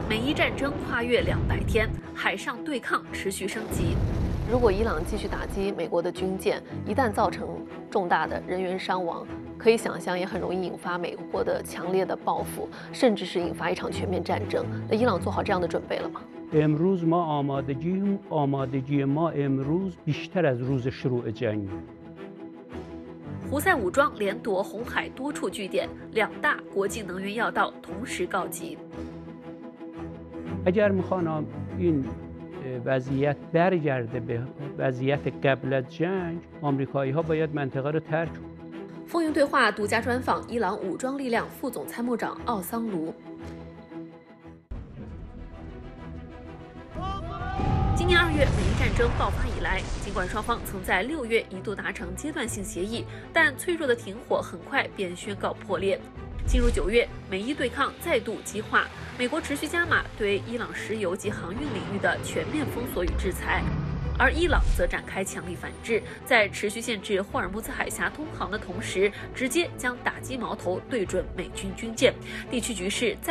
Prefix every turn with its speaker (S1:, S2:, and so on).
S1: 美伊战争跨越200天，海上对抗持续升级。
S2: 如果伊朗继续打击美国的军舰，一旦造成重大的人员伤亡，可以想象也很容易引发美国的强烈的报复，甚至是引发一场全面战争。那伊朗做好这样的准备了吗？
S3: امروز ما آمادگی ما امروز بیشتر از روز شروع جنگ.
S1: 胡塞武装连夺红海多处据点，2大国际能源要道同时告急。
S3: اگر میخوان این وضعیت برگرده به وضعیت قبل از جنگ، آمریکایی‌ها باید منطقه رو ترک کنند.
S1: 风云对话独家专访伊朗武装力量副总参谋长奥桑卢。今年2月，美伊战争爆发以来，尽管双方曾在6月一度达成阶段性协议，但脆弱的停火很快便宣告破裂。进入9月，美伊对抗再度激化，美国持续加码对伊朗石油及航运领域的全面封锁与制裁。 而伊朗则展开强力反制，在持续限制霍尔木兹海峡通航的同时，直接将打击矛头对准美军军舰，地区局势再